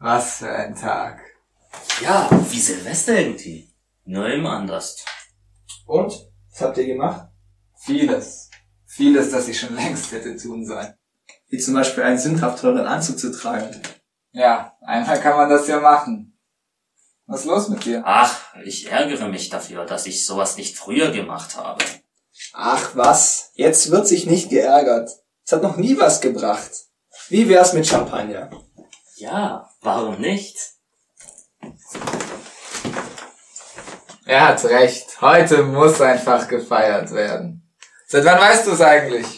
Was für ein Tag. Ja, wie Silvester irgendwie. Nur eben anders. Und? Was habt ihr gemacht? Vieles. Vieles, das ich schon längst hätte tun sollen. Wie zum Beispiel einen sündhaft teuren Anzug zu tragen. Ja, einmal kann man das ja machen. Was ist los mit dir? Ach, ich ärgere mich dafür, dass ich sowas nicht früher gemacht habe. Ach was, jetzt wird sich nicht geärgert. Es hat noch nie was gebracht. Wie wär's mit Champagner? Ja, warum nicht? Er hat recht. Heute muss einfach gefeiert werden. Seit wann weißt du es eigentlich?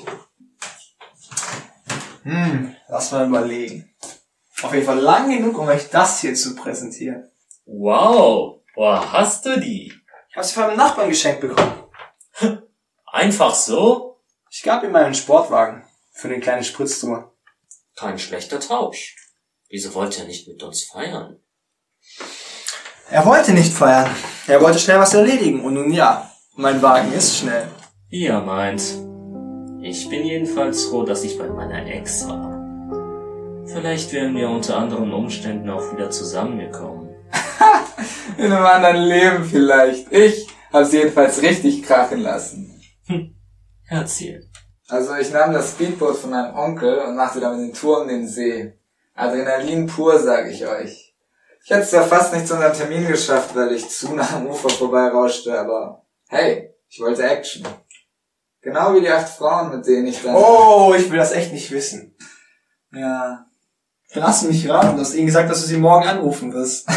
Lass mal überlegen. Auf jeden Fall lang genug, um euch das hier zu präsentieren. Wow, woher hast du die? Ich habe sie von meinem Nachbarn geschenkt bekommen. Einfach so? Ich gab ihm meinen Sportwagen für eine kleine Spritztour. Kein schlechter Tausch. Wieso wollte er nicht mit uns feiern? Er wollte nicht feiern. Er wollte schnell was erledigen. Und nun ja, mein Wagen ist schnell. Wie er meint. Ich bin jedenfalls froh, dass ich bei meiner Ex war. Vielleicht wären wir unter anderen Umständen auch wieder zusammengekommen. In einem anderen Leben vielleicht. Ich hab's jedenfalls richtig krachen lassen. Erzähl. Also ich nahm das Speedboot von meinem Onkel und machte damit den Tour um den See. Adrenalin pur, sag ich euch. Ich hätte es zwar fast nicht zu unserem Termin geschafft, weil ich zu nah am Ufer vorbeirauschte, aber hey, ich wollte Action. Genau wie die 8 Frauen, mit denen ich dann... Oh, ich will das echt nicht wissen. Ja. Dann hast du mich raten. Du hast ihnen gesagt, dass du sie morgen anrufen wirst.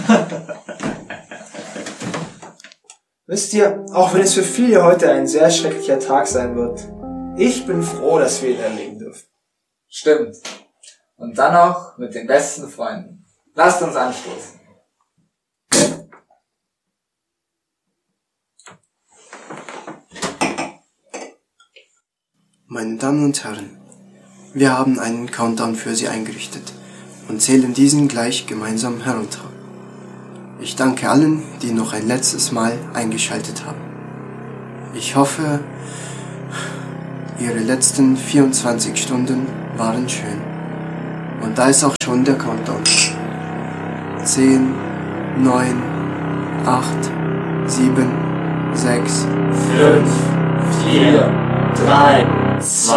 Wisst ihr, auch wenn es für viele heute ein sehr schrecklicher Tag sein wird, ich bin froh, dass wir ihn erleben dürfen. Stimmt. Und dann noch mit den besten Freunden. Lasst uns anstoßen. Meine Damen und Herren, wir haben einen Countdown für Sie eingerichtet und zählen diesen gleich gemeinsam herunter. Ich danke allen, die noch ein letztes Mal eingeschaltet haben. Ich hoffe, Ihre letzten 24 Stunden waren schön. Und da ist auch schon der Countdown. 10, 9, 8, 7, 6, 5, 4, 3, 2,